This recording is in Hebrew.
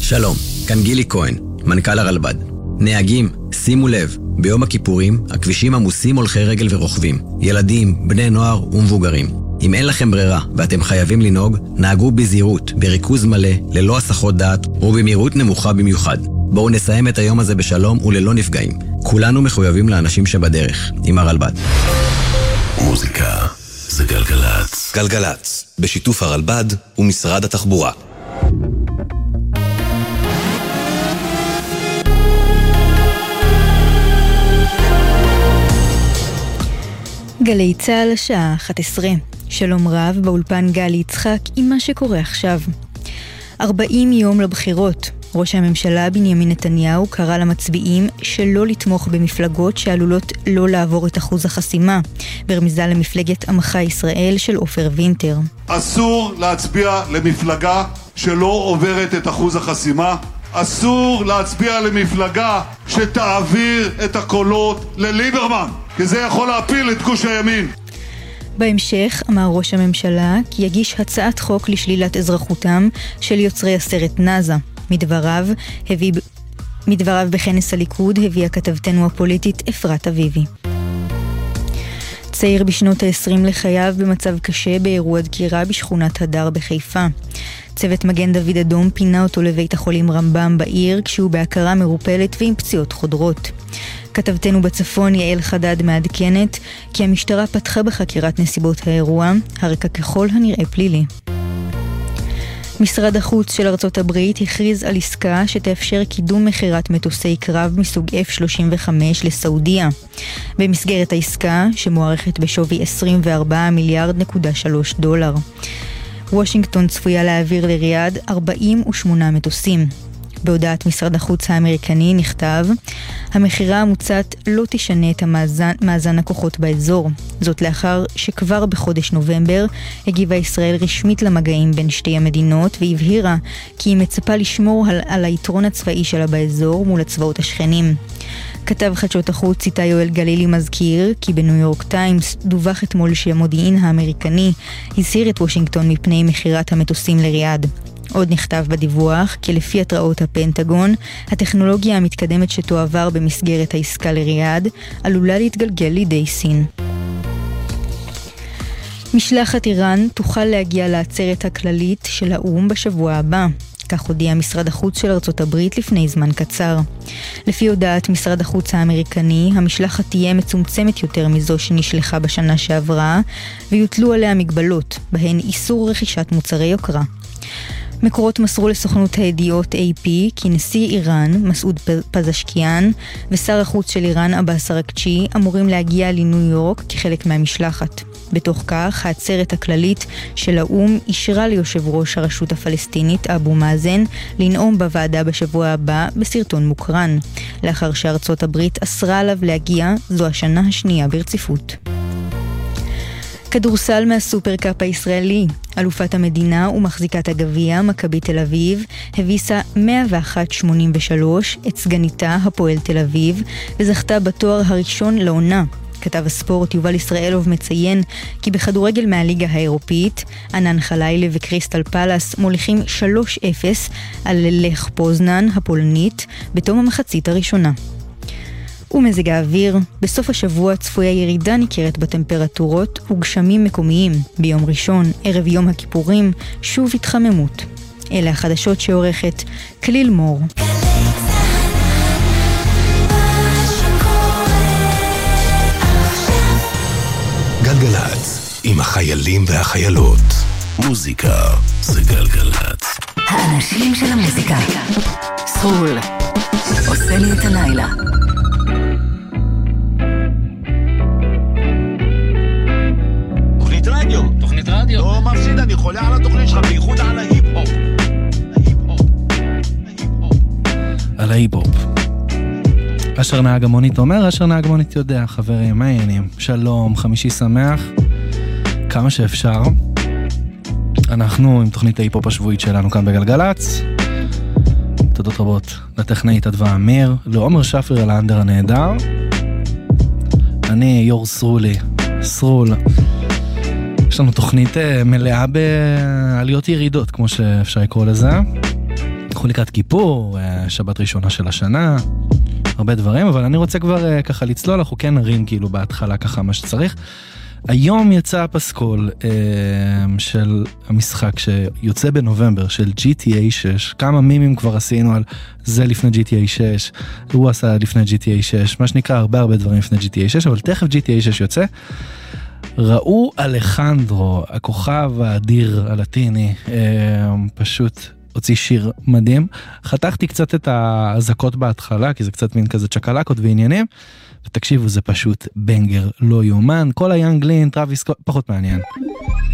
שלום, כאן גילי כהן, מנכ"ל הרלב"ד. נהגים, שימו לב, ביום הכיפורים הכבישים עמוסים הולכי רגל ורוכבים, ילדים, בני נוער ומבוגרים. אם אין לכם ברירה ואתם חייבים לנהוג, נהגו בזהירות, בריכוז מלא, ללא הסחות דעת ובמהירות נמוכה במיוחד. בואו נסיים את היום הזה בשלום וללא נפגעים. כולנו מחויבים לאנשים שבדרך, עם הרלב"ד. מוזיקה זה גלגלץ. גלגלץ, בשיתוף הרלב"ד ומשרד התחבורה. גלי צהל השעה 11. שלום רב, באולפן גלי יצחק עם מה שקורה עכשיו. 40 יום לבחירות. ראש הממשלה בנימין נתניהו קרא למצביעים שלא לתמוך במפלגות שעלולות לא לעבור את אחוז החסימה, ברמיזה למפלגת עמך ישראל של עופר וינטר. אסור להצביע למפלגה שלא עוברת את אחוז החסימה. אסור להצביע למפלגה שתעביר את הקולות לליברמן, כי זה יכול להפיל את גוש הימין. בהמשך אמר ראש הממשלה כי יגיש הצעת חוק לשלילת אזרחותם של יוצרי הסרט נאזה. מדבריו בכנס הליכוד הביאה כתבתנו הפוליטית אפרת אביבי. צעיר בשנות ה-20 לחייו במצב קשה באירוע דקירה בשכונת הדר בחיפה. צוות מגן דוד אדום פינה אותו לבית החולים רמב"ם בעיר כשהוא בהכרה מרופלת ועם פציעות חודרות. כתבתנו בצפון יעל חדד מעדכנת כי המשטרה פתחה בחקירת נסיבות האירוע, הרקע ככל הנראה פלילי. משרד החוץ של ארצות הברית הכריז על עסקה שתאפשר קידום מחירת מטוסי קרב מסוג F-35 לסעודיה. במסגרת העסקה, שמוערכת בשווי 24.3 מיליארד דולר. וושינגטון צפויה להעביר לריאד 48 מטוסים. בהודעת משרד החוץ האמריקני נכתב, המחירה המוצעת לא תשנה את מאזן הכוחות באזור. זאת לאחר שכבר בחודש נובמבר הגיבה ישראל רשמית למגעים בין שתי המדינות והבהירה כי היא מצפה לשמור על היתרון הצבאי שלה באזור מול הצבאות השכנים. כתב חדשות החוץ איתי יואל גלילי מזכיר כי בניו יורק טיימס דווח אתמול שהמודיעין האמריקני הסיר את וושינגטון מפני מחירת המטוסים לריאד. עוד נכתב בדיווח כי לפי התראות הפנטגון, הטכנולוגיה המתקדמת שתועבר במסגרת העסקה לריאד עלולה להתגלגל לידי סין. משלחת איראן תוכל להגיע לעצרת הכללית של האו"ם בשבוע הבא. כך הודיע משרד החוץ של ארצות הברית לפני זמן קצר. לפי הודעת משרד החוץ האמריקני, המשלחת תהיה מצומצמת יותר מזו שנשלחה בשנה שעברה, ויוטלו עליה מגבלות, בהן איסור רכישת מוצרי יוקרה. מקורות מסרו לסוכנות הידיעות AP כי נשיא איראן, מסעוד פזשקיאן, ושר החוץ של איראן, עבאס אראגצ'י, אמורים להגיע לניו יורק כחלק מהמשלחת. בתוך כך, העצרת הכללית של האו"ם אישרה ליושב ראש הרשות הפלסטינית, אבו מאזן, לנאום בוועדה בשבוע הבא בסרטון מוקרן. לאחר שארצות הברית אסרה עליו להגיע, זו השנה השנייה ברציפות. כדורסל מהסופרקאפ הישראלי. אלופת המדינה ומחזיקת הגביע, מכבי תל אביב, הביסה 101-83 את סגניתה הפועל תל אביב, וזכתה בתואר הראשון לעונה. כתב הספורט יובל ישראלוב מציין כי בכדורגל מהליגה האירופית, ענן חלילה וקריסטל פלאס מוליכים 3-0 על לך פוזנן הפולנית בתום המחצית הראשונה. ומזג האוויר, בסוף השבוע צפויה ירידה ניכרת בטמפרטורות וגשמים מקומיים. ביום ראשון, ערב יום הכיפורים, שוב התחממות. אלה החדשות שעורכת כליל מור. גלגלץ, עם החיילים והחיילות. מוזיקה זה גלגלץ. האנשים של המוזיקה. סרול, עושה לי את הלילה. תוכנית רדיו. לא מפסיד, אני חולה על התוכנית שלך, בייחוד על ההיפ-הופ. על ההיפ-הופ. אשר נהג המונית אומר, אשר נהג המונית יודע. חברים, מה העניינים? שלום, חמישי שמח. כמה שאפשר. אנחנו עם תוכנית ההיפ-הופ השבועית שלנו כאן בגלגלץ. תודות רבות לטכנאית אדווה אמיר, לעומר שפיר על האנדר הנהדר. אני יור סרול. יש לנו תוכנית מלאה בעליות ירידות, כמו שאפשר לקרוא לזה. אנחנו לקראת כיפור, שבת ראשונה של השנה, הרבה דברים, אבל אני רוצה כבר ככה לצלול, אנחנו כן נרים כאילו בהתחלה ככה מה שצריך. היום יצא הפסקול של המשחק שיוצא בנובמבר של GTA 6, כמה מימים כבר עשינו על זה לפני GTA 6, הוא עשה לפני GTA 6, מה שנקרא הרבה דברים לפני GTA 6, אבל תכף GTA 6 יוצא. ראו אלחנדרו, הכוכב האדיר הלטיני, פשוט הוציא שיר מדהים. חתכתי קצת את ההזקות בהתחלה, כי זה קצת מין כזה צ'קלקות ועניינים, ותקשיבו, זה פשוט בנגר לא יומן. כל היאנג לין, טראביס, פחות מעניין.